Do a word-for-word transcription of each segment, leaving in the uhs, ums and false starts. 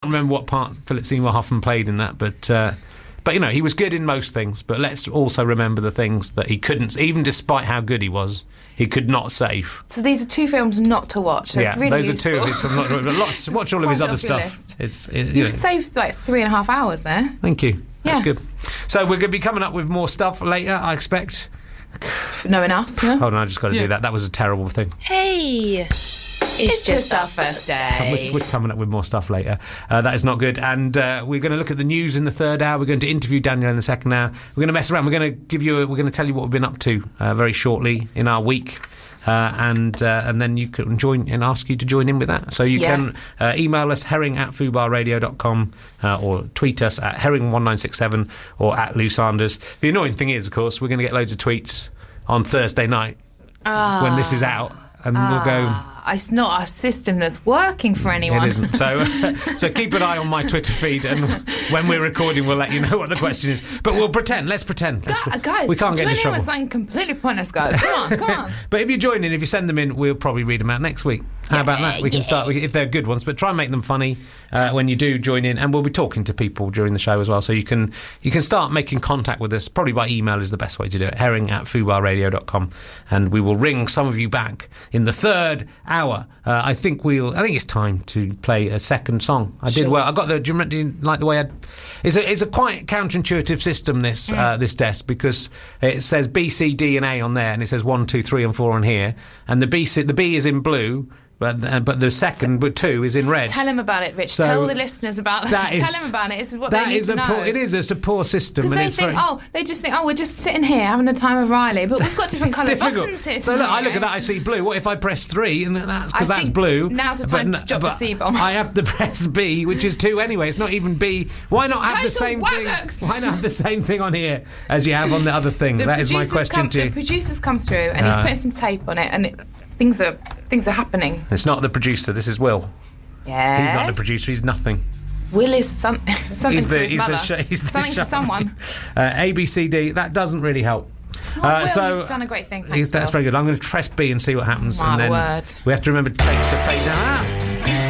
remember what part Philip Seymour Hoffman played in that, but... Uh, But, you know, he was good in most things, but let's also remember the things that he couldn't, even despite how good he was, he could not save. So these are two films not to watch. That's yeah, really those useful. are two of his films not to watch. Lots, watch all of his other stuff. It's, it, you You've know. saved like three and a half hours there. Thank you. That's Yeah. good. So we're going to be coming up with more stuff later, I expect. Knowing us. Yeah? Hold on, I just got to Yeah. do that. That was a terrible thing. Hey. It's just our first day. We're, we're coming up with more stuff later. Uh, that is not good. And uh, we're going to look at the news in the third hour. We're going to interview Daniel in the second hour. We're going to mess around. We're going to give you. A, we're going to tell you what we've been up to uh, very shortly in our week. Uh, and uh, and then you can join and ask you to join in with that. So you Yeah. can uh, email us herring at fubarradio dot com uh, or tweet us at herring one nine six seven or at Lou Sanders. The annoying thing is, of course, we're going to get loads of tweets on Thursday night Ah. when this is out, and we'll go. It's not a system that's working for anyone. It isn't. So, so keep an eye on my Twitter feed, and when we're recording, we'll let you know what the question is. But we'll pretend. Let's pretend. Let's Gu- pre- guys, we can't get join into in trouble. with something completely pointless, guys. Come on, come on. But if you join in, if you send them in, we'll probably read them out next week. How Yeah, about that? We can yeah. start we, if they're good ones, but try and make them funny uh, when you do join in, and we'll be talking to people during the show as well. So you can you can start making contact with us. Probably by email is the best way to do it. Herring at fubarradio dot com, and we will ring some of you back in the third hour. Uh, I think we'll. I think it's time to play a second song. I did Sure. well. I got the. Do you, remember, do you like the way I? It's a it's a quite counterintuitive system. This uh, this desk, because it says B, C, D, and A on there, and it says one, two, three, and four on here, and the B the B is in blue. But uh, but the second, but two, is in red. Tell him about it, Rich. So Tell the listeners about it. that Tell is- him about it. This is what That they need is to a know. poor, it is it's a poor system, Because and they it's think, very oh, they just think, oh, we're just sitting here having the time of Riley, but we've got different coloured difficult. buttons here. So look, I look tonight. at that, I see blue. What if I press three and that I because that's think blue? now's the But time n- to drop the but C-bomb. I have to press B, which is two anyway. It's not even B. Why not have the Total same wazzocks. thing? Why not have the same thing on here as you have on the other thing? The that is my producers question come, to The you. producers come through, and he's Uh, putting some tape on it, and it, things are things are happening. It's not the producer. This is Will. Yes. He's not the producer. He's nothing. Will is some, something He's the to his he's mother. the sh- he's the something to chef. someone. Uh, A B C D. That doesn't really help. Oh, Uh, Will, so you've done a great thing. Thanks, he's, that's Will. very good. I'm going to press B and see what happens, My and then word. we have to remember to take the fade down.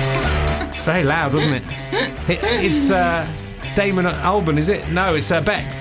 Ah! Very loud, wasn't it? it it's uh, Damon Albarn, is it? No, it's uh, Beck.